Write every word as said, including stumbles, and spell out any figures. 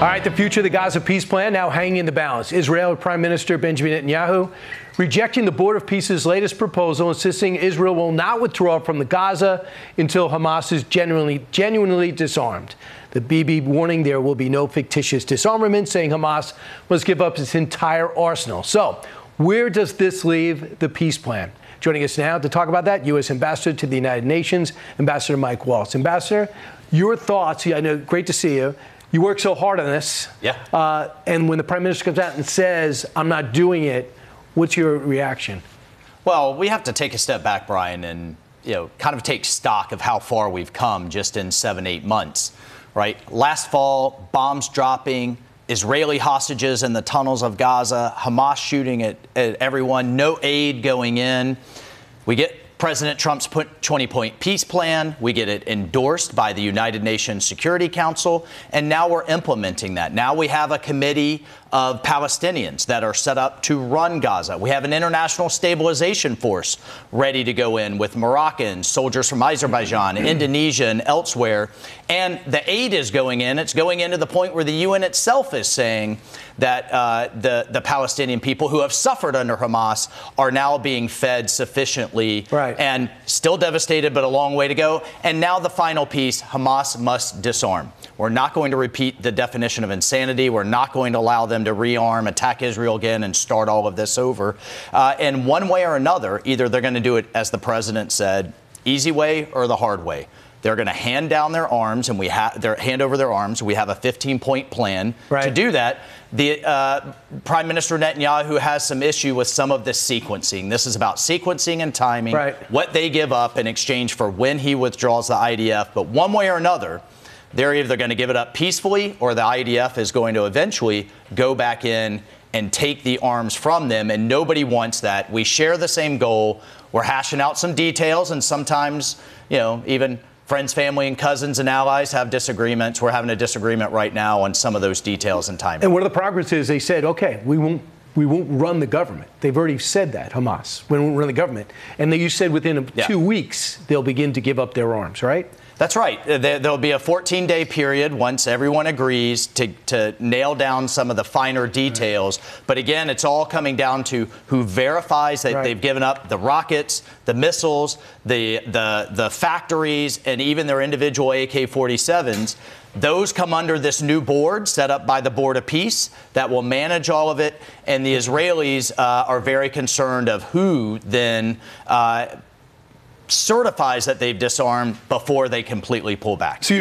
All right, the future of the Gaza peace plan now hanging in the balance. Israel Prime Minister Benjamin Netanyahu rejecting the Board of Peace's latest proposal, insisting Israel will not withdraw from the Gaza until Hamas is genuinely, genuinely disarmed. The B B warning there will be no fictitious disarmament, saying Hamas must give up its entire arsenal. So, where does this leave the peace plan? Joining us now to talk about that, U S Ambassador to the United Nations, Ambassador Mike Waltz. Ambassador, your thoughts? I know, great to see you. You work so hard on this. Yeah. Uh, and when the Prime Minister comes out and says, I'm not doing it, what's your reaction? Well, we have to take a step back, Brian, and you know, kind of take stock of how far we've come just in seven, eight months, right? Last fall, bombs dropping, Israeli hostages in the tunnels of Gaza, Hamas shooting at, at everyone, no aid going in. We get President Trump's twenty-point peace plan. We get it endorsed by the United Nations Security Council, and now we're implementing that. Now we have a committee of Palestinians that are set up to run Gaza. We have an international stabilization force ready to go in with Moroccans, soldiers from Azerbaijan, Indonesia, and elsewhere. And the aid is going in. It's going in to the point where the U N itself is saying that uh, the, the Palestinian people who have suffered under Hamas are now being fed sufficiently. Right. And still devastated, but a long way to go. And now the final piece, Hamas must disarm. We're not going to repeat the definition of insanity. We're not going to allow them to rearm, attack Israel again, and start all of this over. Uh, and one way or another, either they're going to do it, as the president said, easy way or the hard way. They're going to hand down their arms, and we have their hand over their arms. We have a fifteen-point plan right. to do that. The uh, Prime Minister Netanyahu has some issue with some of this sequencing. This is about sequencing and timing, right. what they give up in exchange for when he withdraws the I D F. But one way or another, they're either going to give it up peacefully, or the I D F is going to eventually go back in and take the arms from them. And nobody wants that. We share the same goal. We're hashing out some details, and sometimes, you know, even friends, family, and cousins and allies have disagreements. We're having a disagreement right now on some of those details and timing. And one of the progress is they said, okay, we won't we won't run the government. They've already said that, Hamas. We won't run the government. And they, you said within yeah. two weeks they'll begin to give up their arms, right? That's right. There will be a fourteen-day period once everyone agrees to, to nail down some of the finer details. Right. But again, it's all coming down to who verifies that right. they've given up the rockets, the missiles, the, the, the factories, and even their individual A K forty-sevens. Those come under this new board set up by the Board of Peace that will manage all of it. And the Israelis uh, are very concerned of who then uh, certifies that they've disarmed before they completely pull back. So